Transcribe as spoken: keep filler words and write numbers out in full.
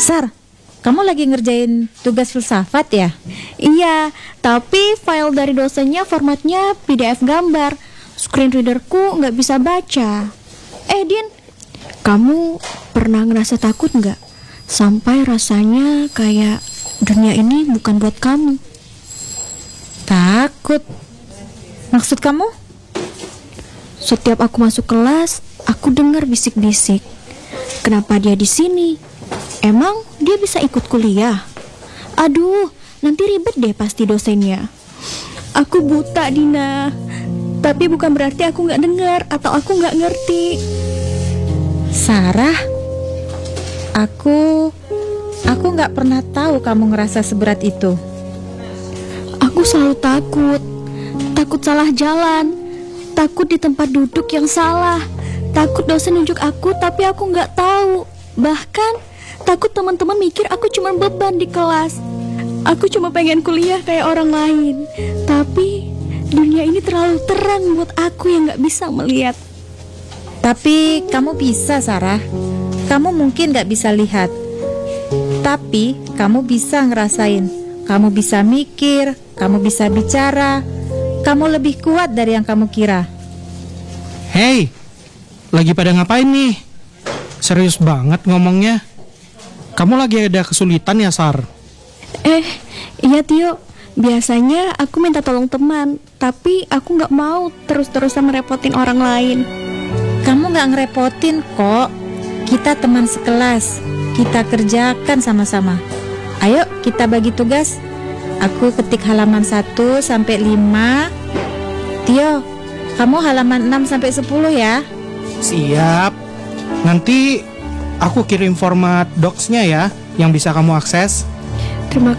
Sar, kamu lagi ngerjain tugas filsafat ya? Iya, tapi file dari dosennya formatnya P D F gambar. Screen readerku nggak bisa baca. Eh Din, kamu pernah ngerasa takut nggak? Sampai rasanya kayak dunia ini bukan buat kamu. Takut? Maksud kamu? Setiap aku masuk kelas, aku dengar bisik-bisik. Kenapa dia di sini? Emang dia bisa ikut kuliah? Aduh, nanti ribet deh pasti dosennya. Aku buta, Dina. Tapi bukan berarti aku nggak dengar atau aku nggak ngerti. Sarah, aku aku nggak pernah tahu kamu ngerasa seberat itu. Aku selalu takut. Takut salah jalan. Takut di tempat duduk yang salah. Takut dosen nunjuk aku tapi aku nggak tahu. Bahkan takut teman-teman mikir aku cuma beban di kelas. Aku cuma pengen kuliah kayak orang lain. Tapi dunia ini terlalu terang buat aku yang gak bisa melihat. Tapi kamu bisa, Sarah. Kamu mungkin gak bisa lihat, tapi kamu bisa ngerasain. Kamu bisa mikir, kamu bisa bicara. Kamu lebih kuat dari yang kamu kira. Hei, lagi pada ngapain nih? Serius banget ngomongnya. Kamu lagi ada kesulitan ya, Sar? Eh, iya Tio. Biasanya aku minta tolong teman, tapi aku gak mau terus-terusan merepotin orang lain. Kamu gak ngerepotin kok. Kita teman sekelas. Kita kerjakan sama-sama. Ayo kita bagi tugas. Aku ketik halaman satu sampai lima. Tio, kamu halaman enam sampai sepuluh ya. Siap. Nanti aku kirim format docs-nya ya, yang bisa kamu akses. Terima